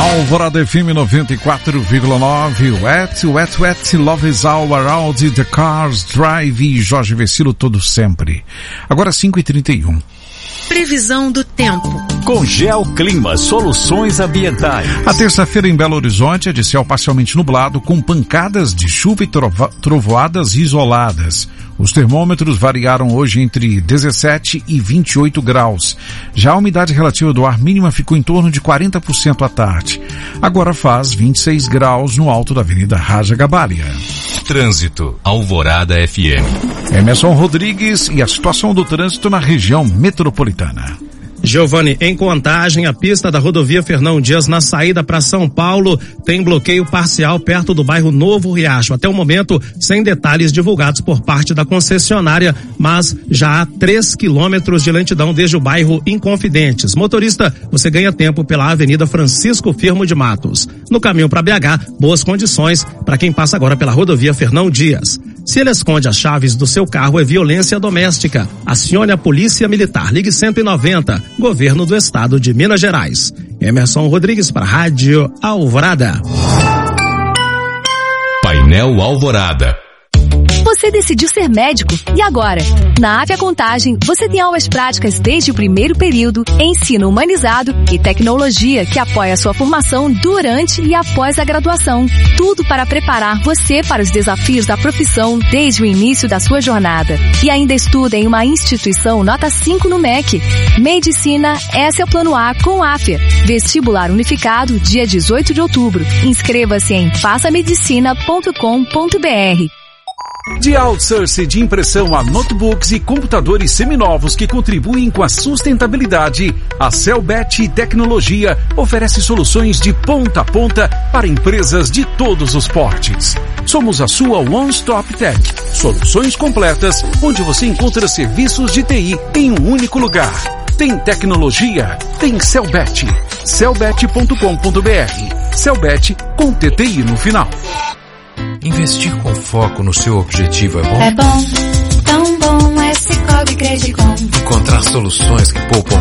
Alvorada FM 94,9. Wet, Love is all around the cars, drive e Jorge Vecilo todo sempre. Agora 5h31. Previsão do tempo. Com Geoclima Soluções Ambientais. A terça-feira em Belo Horizonte é de céu parcialmente nublado, com pancadas de chuva e trovoadas isoladas. Os termômetros variaram hoje entre 17 e 28 graus. Já a umidade relativa do ar mínima ficou em torno de 40% à tarde. Agora faz 26 graus no alto da Avenida Raja Gabalia. Trânsito, Alvorada FM. Emerson Rodrigues e a situação do trânsito na região metropolitana. Giovanni, em Contagem, a pista da rodovia Fernão Dias na saída para São Paulo tem bloqueio parcial perto do bairro Novo Riacho. Até o momento, sem detalhes divulgados por parte da concessionária, mas já há 3 quilômetros de lentidão desde o bairro Inconfidentes. Motorista, você ganha tempo pela Avenida Francisco Firmo de Matos. No caminho para BH, boas condições para quem passa agora pela rodovia Fernão Dias. Se ele esconde as chaves do seu carro, é violência doméstica. Acione a Polícia Militar. Ligue 190. Governo do Estado de Minas Gerais. Emerson Rodrigues para a Rádio Alvorada. Painel Alvorada. Você decidiu ser médico e agora? Na Avia Contagem, você tem aulas práticas desde o primeiro período, ensino humanizado e tecnologia que apoia a sua formação durante e após a graduação. Tudo para preparar você para os desafios da profissão desde o início da sua jornada. E ainda estuda em uma instituição nota 5 no MEC. Medicina, esse é o plano A com Afia. Vestibular unificado, dia 18 de outubro. Inscreva-se em passamedicina.com.br. De outsourcing de impressão a notebooks e computadores seminovos que contribuem com a sustentabilidade, a Celbet Tecnologia oferece soluções de ponta a ponta para empresas de todos os portes. Somos a sua One Stop Tech, soluções completas onde você encontra serviços de TI em um único lugar. Tem tecnologia? Tem Celbet. Celbet.com.br. Celbet com TTI no final. Investir com foco no seu objetivo é bom? É bom, tão bom, é Sicoob Credicom. Encontrar soluções que poupam